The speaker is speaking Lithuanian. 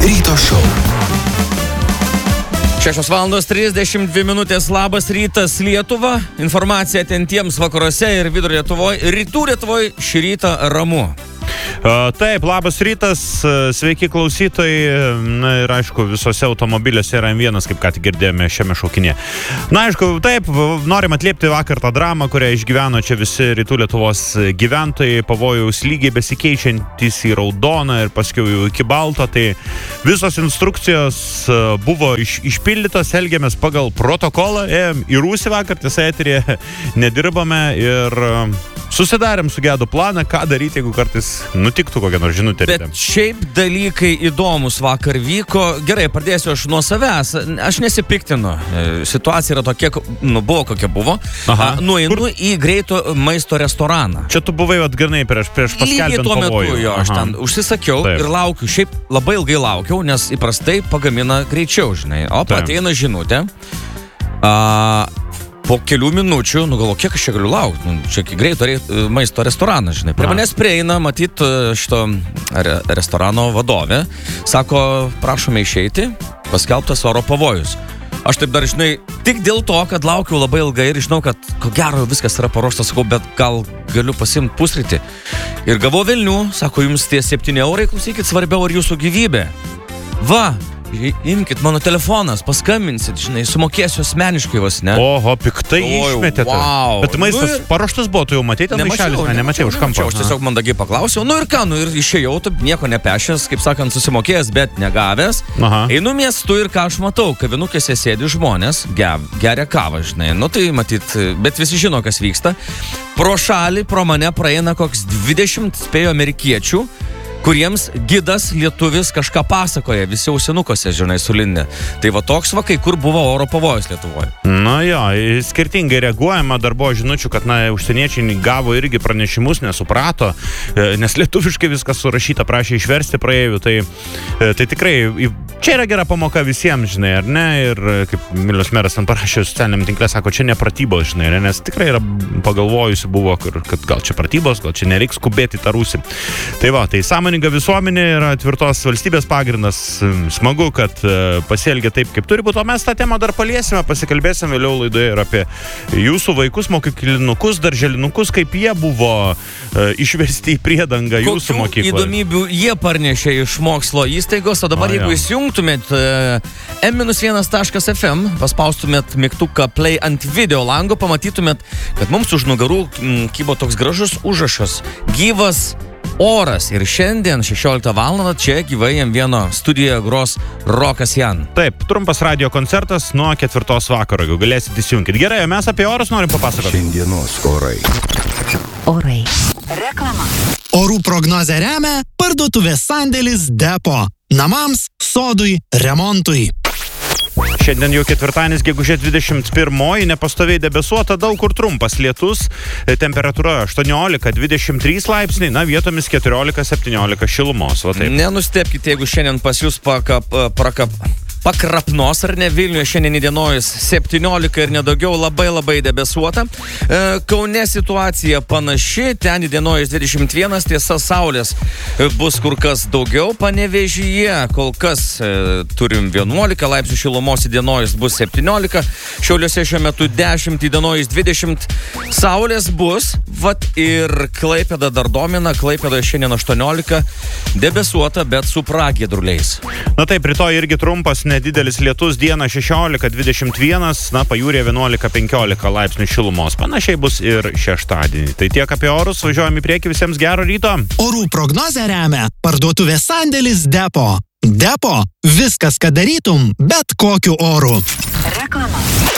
Ryto šou. 6:32 labas rytas Lietuva. Informacija ten tiems vakaruose ir vidurio Lietuvoje. Rytų Lietuvoje šį rytą ramu. Taip, labas rytas, sveiki klausytojai. Na ir aišku, visose automobiliuose yra M1, kaip ką tik girdėjome šiame šaukinėje. Na aišku, taip, norim atliepti vakar tą dramą, kurią išgyveno čia visi Rytų Lietuvos gyventojai, pavojaus lygiai besikeičiantys į raudoną ir paskiau jau iki balto. Tai visos instrukcijos buvo išpildytos, elgiamės pagal protokolą, ėjom į rūsį vakar, tiesa eteryje nedirbame ir susidarėm sugedo planą, ką daryti, jeigu kartais nutiktų kokią nors žinutę. Bet šiaip dalykai įdomus vakar vyko. Gerai, pradėsiu aš nuo savęs. Aš nesipiktinu. Situacija yra tokia, buvo kokia buvo. Nueinu į greito maisto restoraną. Čia tu buvai atgarnai prieš paskelbint pavojų. Lygiai tuo metu jo, aš ten užsisakiau. Taip. Ir laukiu. Šiaip labai ilgai laukiau, nes įprastai pagamina greičiau, žinai. O ateina žinutė. Po kelių minučių, galvoju, kiek aš čia galiu laukti, čia greito maisto restoranas, žinai. Prie manęs prieina, matyt, šito restorano vadovė, sako, prašome išeiti, paskelbtas oro pavojus. Aš taip dar, žinai, tik dėl to, kad laukiau labai ilgai ir žinau, kad ko gero viskas yra paruoštas, sakau, bet gal galiu pasimti pusrytį. Ir gavau velnių, sako, jums tie 7 eurai, klausykit, svarbiau ar jūsų gyvybė. Va! Imkit mano telefonas, paskambinsit, žinai, sumokėsiu asmeniškai vos, ne? Oho, piktai išmetėte. Wow. Bet maistas paruoštas buvo, tu jau matėte maišelis, nemačiau už kampo. Aš tiesiog mandagiai paklausiau, ir ką, ir išėjau, nieko nepešęs, kaip sakant, susimokėjęs, bet negavęs. Einu miestu ir ką aš matau, kavinukėse sėdi žmonės, geria kavą, žinai, tai matyt, bet visi žino, kas vyksta. Pro šalį, pro mane praeina koks 20, spėjo, amerikiečių, kuriems gidas lietuvis kažką pasakoja, visi ausinukose, žinai, sulindę. Tai va toks kai kur buvo oro pavojus Lietuvoje. Na jo, skirtingai reaguojama, dar buvo žinučių, kad užsieniečiai gavo irgi pranešimus, nesuprato, nes lietuviškai viskas surašyta, prašė išversti praeivių, tai tikrai čia yra gera pamoka visiems, žinai, ar ne? Ir kaip Vilniaus meras ten parašė socialiniam tinklė, sako, čia ne pratybos, žinai, nes tikrai yra pagalvojusi buvo, kad gal čia pratybos, gal čia nereiks skubėti tą rūsį. Tai va, tai sąmoninga visuomenė yra tvirtos valstybės pagrindas. Smagu, kad pasielgia taip, kaip turi būti. O mes tą temą dar paliesime, pasikalbėsime vėliau laidoje ir apie jūsų vaikus, mokyklinukus, darželinukus, kaip jie buvo išvesti į priedangą jūsų mokykloje. Kokių įdomybių jie parnešė iš mokslo įstaigos, o dabar jeigu įsijungtumėt m-1.fm, paspaustumėt mygtuką play ant video lango, pamatytumėt, kad mums už nugarų kybo toks gražus užrašas. Gyvas oras. Ir šiandien 16 valandą čia gyvai M1 studijoje gros Rokas Jan. Taip, trumpas radio koncertas nuo 4 vakaro, jeigu galėsit įsijungti. Gerai, o mes apie orus norim papasakoti. Šiandienos orai. Orai. Reklama. Orų prognozę remia parduotuvės sandėlis Depo. Namams, sodui, remontui. Šiandien jau ketvirtadienis, gegužės 21, nepastoviai debesuota, daug kur trumpas lietus, temperatūra 18-23 laipsniai, vietomis 14-17 šilumos. Nenustebkite, jeigu šiandien pas jūs pakrapnos ar ne, Vilniuje šiandien įdienojus 17 ir nedaugiau, labai debesuota. Kaune situacija panaši, ten įdienojus 21, tiesa, saulės bus kur kas daugiau. Panevėžyje kol kas turim 11 laipsnių šilumos, įdienojus bus 17, Šiauliuose šiuo metu 10, įdienojus 20, saulės bus, ir Klaipėda dar domina, Klaipėda šiandien 18, debesuota, bet su pragiedruliais. Na taip, rytoj irgi trumpas, nedidelis lietus, dieną 16-21, pajūrėje 11-15 laipsnių šilumos. Panašiai bus ir šeštadienį. Tai tiek apie orus, važiuojam į priekį, visiems gero ryto. Orų prognozę remia parduotuvės sandėlis Depo. Depo, viskas, ką darytum, bet kokiu oru. Reklama.